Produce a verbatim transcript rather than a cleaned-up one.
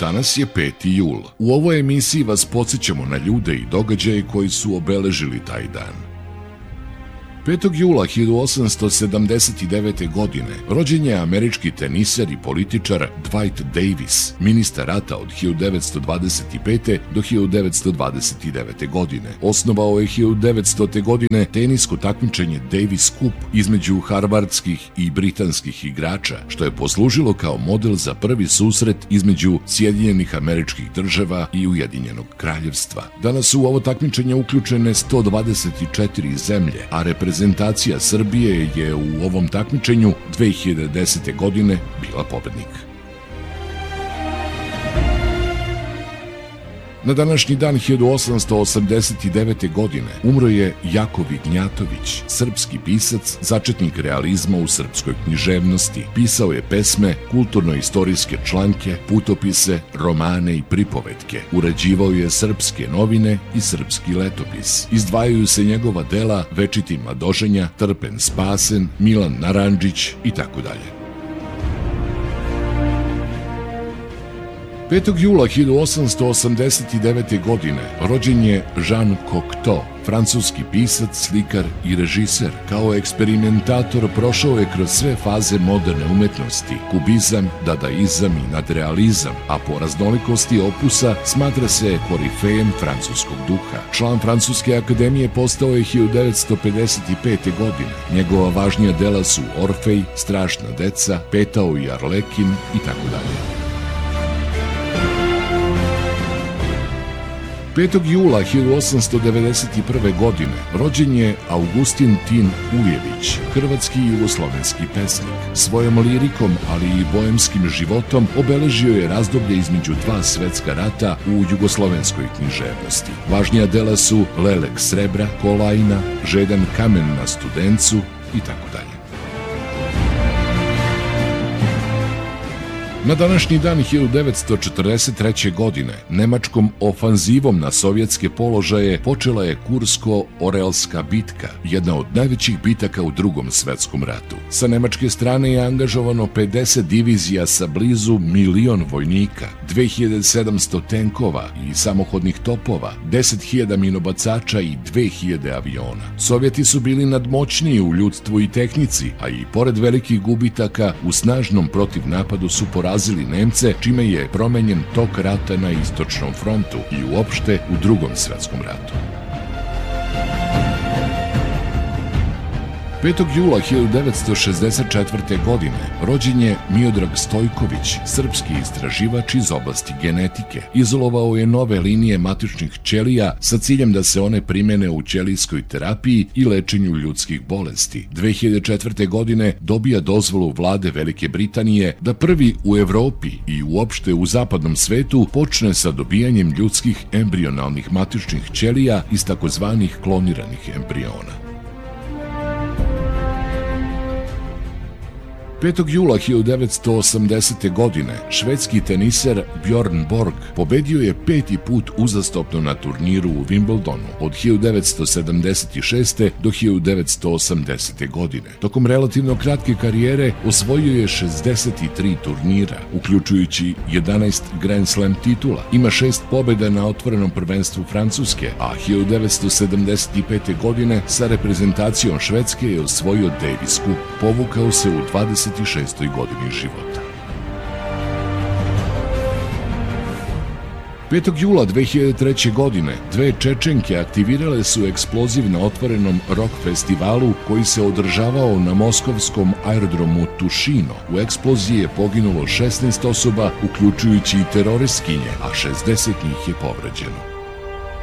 Danas je peti jul. U ovoj emisiji vas podsjećamo na ljude i događaje koji su obeležili taj dan. petog jula hiljadu osamsto sedamdeset devete. godine rođen je američki teniser i političar Dwight Davis, ministar rata od hiljadu devetsto dvadeset pete. do hiljadu devetsto dvadeset devete. godine. Osnovao je hiljadu devetstote. godine tenisko takmičenje Davis Cup između harvardskih i britanskih igrača, što je poslužilo kao model za prvi susret između Sjedinjenih Američkih Država i Ujedinjenog Kraljevstva. Danas su u ovo takmičenje uključene sto dvadeset četiri zemlje, a reprezentacija Reprezentacija Srbije je u ovom takmičenju dve hiljade desete. godine bila pobednik. Na današnji dan hiljadu osamsto osamdeset devete. godine umro je Jakov Ignjatović, srpski pisac, začetnik realizma u srpskoj književnosti. Pisao je pesme, kulturno-istorijske članke, putopise, romane i pripovetke. Uređivao je srpske novine i srpski letopis. Izdvajaju se njegova dela Večiti mladoženja, Trpen spasen, Milan Narandžić i tako dalje. petog jula hiljadu osamsto osamdeset devete. godine rođen je Jean Cocteau, francuski pisac, slikar i režiser. Kao eksperimentator prošao je kroz sve faze moderne umetnosti, kubizam, dadaizam i nadrealizam, a po raznolikosti opusa smatra se korifejem francuskog duha. Član Francuske akademije postao je hiljadu devetsto pedeset pete. godine. Njegova važnija dela su Orfej, Strašna deca, Petao i Arlekin i tako dalje. petog jula hiljadu osamsto devedeset prve. godine rođen je Augustin Tin Ujević, hrvatski i jugoslovenski pesnik. Svojom lirikom, ali i boemskim životom obeležio je razdoblje između dva svetska rata u jugoslovenskoj književnosti. Važnija dela su Lelek srebra, Kolajna, Žedan kamen na Studencu i tako dalje. Na današnji dan hiljadu devetsto četrdeset treće. godine nemačkom ofanzivom na sovjetske položaje počela je Kursko-Orelska bitka, jedna od najvećih bitaka u Drugom svetskom ratu. Sa nemačke strane je angažovano pedeset divizija sa blizu milion vojnika, dve hiljade sedamsto tenkova i samohodnih topova, deset hiljada minobacača i dve hiljade aviona. Sovjeti su bili nadmoćniji u ljudstvu i tehnici, a i pored velikih gubitaka u snažnom protivnapadu su porazili Nemce, čime je promenjen tok rata na istočnom frontu i uopšte u Drugom svetskom ratu. petog jula hiljadu devetsto šezdeset četvrte. godine rođen je Miodrag Stojković, srpski istraživač iz oblasti genetike. Izolovao je nove linije matičnih ćelija sa ciljem da se one primene u ćelijskoj terapiji i lečenju ljudskih bolesti. dve hiljade četvrte. godine dobija dozvolu vlade Velike Britanije da prvi u Evropi i uopšte u zapadnom svetu počne sa dobijanjem ljudskih embrionalnih matičnih ćelija iz takozvanih kloniranih embriona. petog jula hiljadu devetsto osamdesete. godine švedski teniser Bjorn Borg pobedio je peti put uzastopno na turniru u Wimbledonu od hiljadu devetsto sedamdeset šeste. do hiljadu devetsto osamdesete. godine. Tokom relativno kratke karijere osvojio je šezdeset tri turnira, uključujući jedanaest Grand Slam titula. Ima šest pobjeda na otvorenom prvenstvu Francuske, a hiljadu devetsto sedamdeset pete. godine sa reprezentacijom Švedske je osvojio Davis Cup. Povukao se u dvadeset šestoj godini života. petog jula dve hiljade treće. godine dve Čečenke aktivirale su eksploziv na otvorenom rock festivalu koji se održavao na moskovskom aerodromu Tušino. U eksploziji je poginulo šesnaest osoba, uključujući i teroristkinje, a šezdeset njih je povređeno.